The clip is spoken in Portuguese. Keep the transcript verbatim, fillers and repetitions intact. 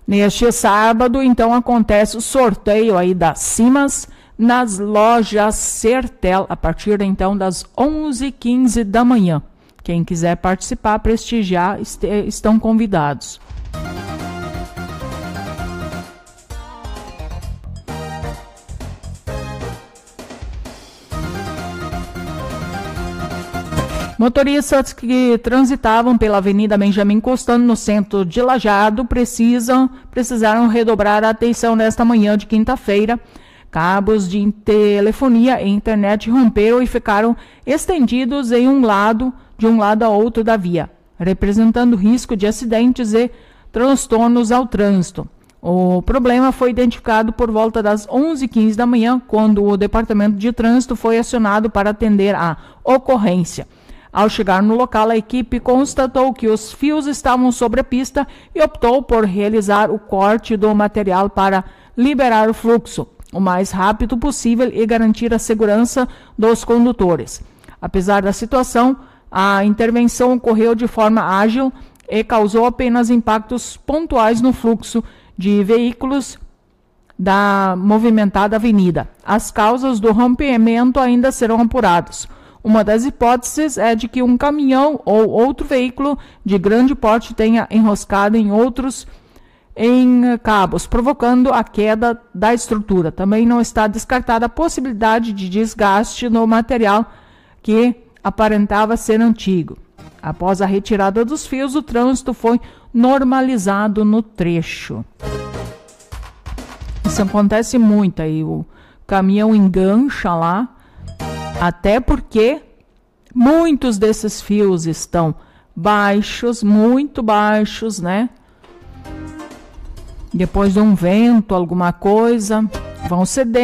Neste sábado, então, acontece o sorteio aí das Simas nas lojas Sertel, a partir, então, das onze e quinze da manhã. Quem quiser participar, prestigiar, est- estão convidados. Motoristas que transitavam pela Avenida Benjamin Constant, no centro de Lajeado, precisam, precisaram redobrar a atenção nesta manhã de quinta-feira. Cabos de telefonia e internet romperam e ficaram estendidos em um lado, de um lado a outro da via, representando risco de acidentes e transtornos ao trânsito. O problema foi identificado por volta das onze e quinze da manhã, quando o Departamento de Trânsito foi acionado para atender a ocorrência. Ao chegar no local, a equipe constatou que os fios estavam sobre a pista e optou por realizar o corte do material para liberar o fluxo o mais rápido possível e garantir a segurança dos condutores. Apesar da situação, a intervenção ocorreu de forma ágil e causou apenas impactos pontuais no fluxo de veículos da movimentada avenida. As causas do rompimento ainda serão apuradas. Uma das hipóteses é de que um caminhão ou outro veículo de grande porte tenha enroscado em outros em cabos, provocando a queda da estrutura. Também não está descartada a possibilidade de desgaste no material que aparentava ser antigo. Após a retirada dos fios, o trânsito foi normalizado no trecho. Isso acontece muito aí, o caminhão engancha lá, até porque muitos desses fios estão baixos, muito baixos, né? Depois de um vento, alguma coisa, vão cedendo.